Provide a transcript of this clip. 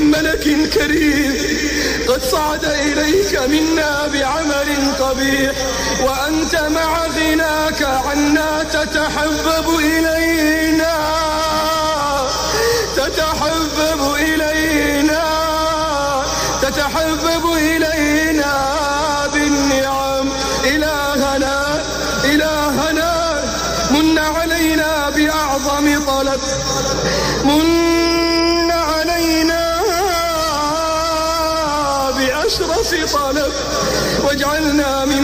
من ملك كريم قد صعد إليك منا بعمل قبيح، وأنت مع غناك عنا تتحبب إلينا، تتحبب إلينا بالنعم. إلهنا من علينا بأعظم طلب، من علينا بأشرف طلب، واجعلنا من